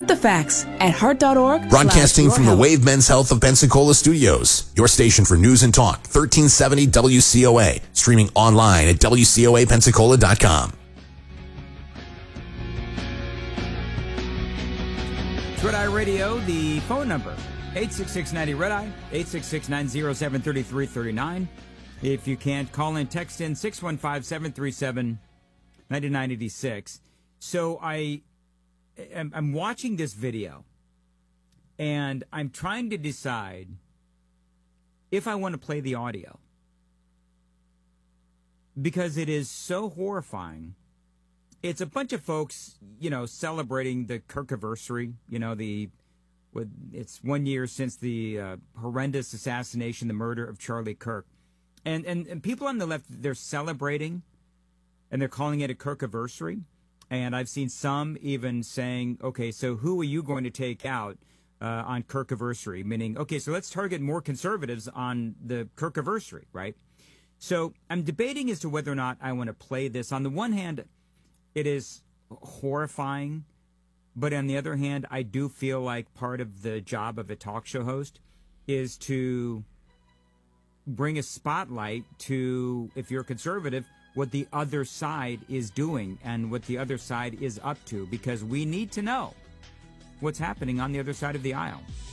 The facts at heart.org. Broadcasting from the Wave Men's Health of Pensacola studios. Your station for news and talk. 1370 WCOA. Streaming online at WCOApensacola.com. Red Eye Radio, the phone number, 866-90 Red Eye, 866-907-3339. If you can't, call in, text in 615-737-9986. So I'm watching this video, and I'm trying to decide if I want to play the audio, because it is so horrifying. It's a bunch of folks, celebrating the Kirkiversary, it's 1 year since the horrendous assassination, the murder of Charlie Kirk. And people on the left, they're celebrating, and they're calling it a Kirkiversary. And I've seen some even saying, okay, so who are you going to take out on Kirkiversary? Meaning, okay, so let's target more conservatives on the Kirkiversary, right? So I'm debating as to whether or not I want to play this. On the one hand, it is horrifying, but on the other hand, I do feel like part of the job of a talk show host is to bring a spotlight to, if you're a conservative, what the other side is doing and what the other side is up to, because we need to know what's happening on the other side of the aisle.